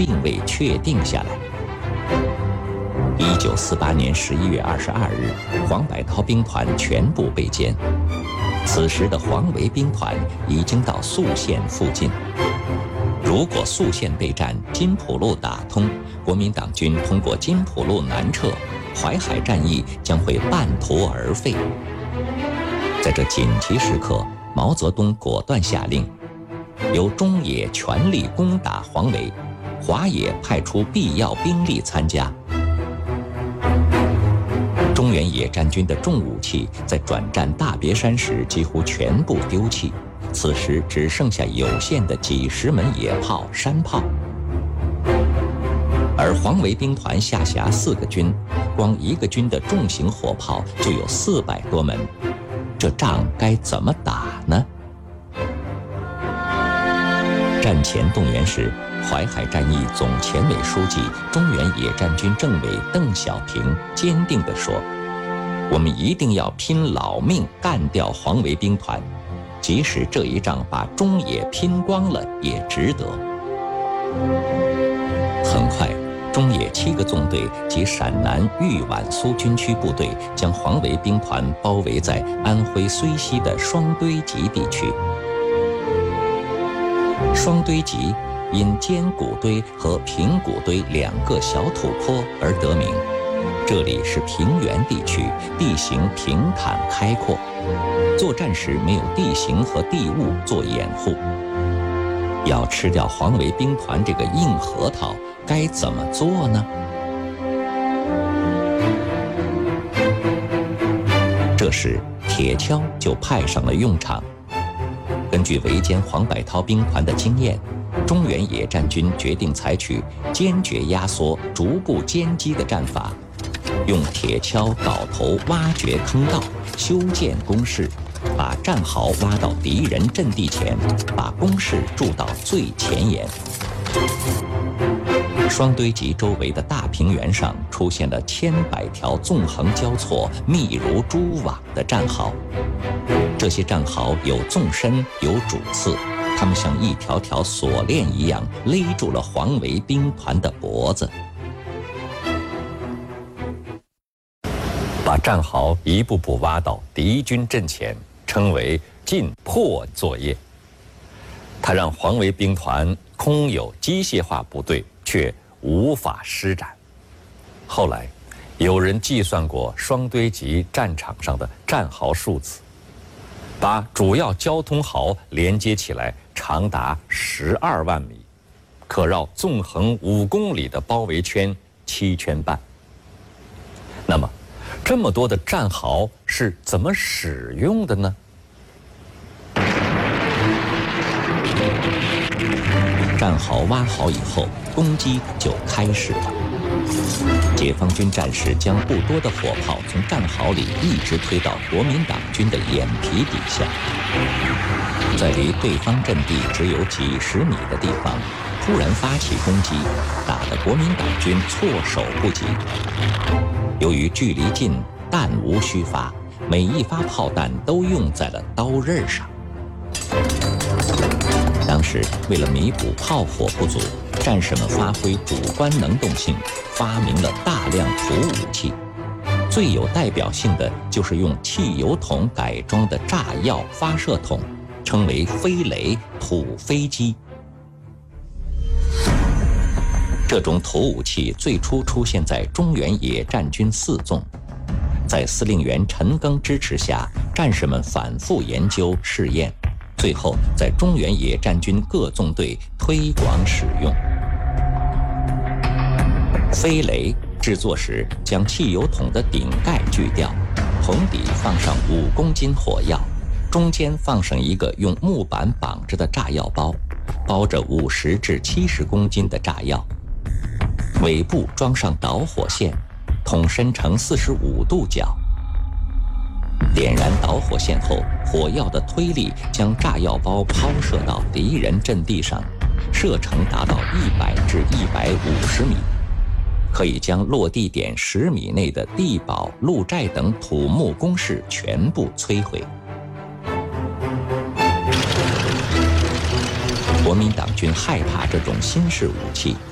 并未确定下来。1948年11月22日，黄百韬兵团全部被歼。此时的黄维兵团已经到宿县附近。如果宿县被占，金浦路打通，国民党军通过金浦路南撤，淮海战役将会半途而废。在这紧急时刻，毛泽东果断下令，由中野全力攻打黄维，华野派出必要兵力参加。中原野战军的重武器在转战大别山时几乎全部丢弃，此时只剩下有限的几十门野炮、山炮。而黄维兵团下辖4个军，光一个军的重型火炮就有400多门，这仗该怎么打呢？战前动员时，淮海战役总前委书记、中原野战军政委邓小平坚定地说：“我们一定要拼老命干掉黄维兵团，即使这一仗把中野拼光了也值得。”很快，中野7个纵队及陕南豫皖苏军区部队将黄维兵团包围在安徽睢溪的双堆集地区。双堆集因尖谷堆和平谷堆2个小土坡而得名，这里是平原地区，地形平坦开阔，作战时没有地形和地物做掩护。要吃掉黄维兵团这个硬核桃，该怎么做呢？这时铁锹就派上了用场。根据围歼黄百韬兵团的经验，中原野战军决定采取坚决压缩、逐步歼击的战法，用铁锹镐头挖掘坑道，修建工事，把战壕挖到敌人阵地前，把工事筑到最前沿。双堆集周围的大平原上出现了千百条纵横交错、密如蛛网的战壕。这些战壕有纵深，有主次，它们像一条条锁链一样勒住了黄维兵团的脖子。把战壕一步步挖到敌军阵前，称为进破作业。它让黄维兵团空有机械化部队，却无法施展。后来，有人计算过双堆集战场上的战壕数字，把主要交通壕连接起来，长达12万米，可绕纵横5公里的包围圈7圈半。那么，这么多的战壕是怎么使用的呢？战壕挖好以后，攻击就开始了。解放军战士将不多的火炮从战壕里一直推到国民党军的眼皮底下，在离对方阵地只有几十米的地方，突然发起攻击，打得国民党军措手不及。由于距离近，弹无虚发，每一发炮弹都用在了刀刃上。当时为了弥补炮火不足，战士们发挥主观能动性，发明了大量土武器。最有代表性的就是用汽油桶改装的炸药发射筒，称为飞雷土飞机。这种土武器最初出现在中原野战军4纵，在司令员陈赓支持下，战士们反复研究试验，最后在中原野战军各纵队推广使用。飞雷制作时，将汽油桶的顶盖锯掉，桶底放上5公斤火药，中间放上一个用木板绑着的炸药包，包着50至70公斤的炸药，尾部装上导火线，桶身呈45度角。点燃导火线后，火药的推力将炸药包抛射到敌人阵地上，射程达到100至150米，可以将落地点10米内的地堡、路寨等土木工事全部摧毁。国民党军害怕这种新式武器，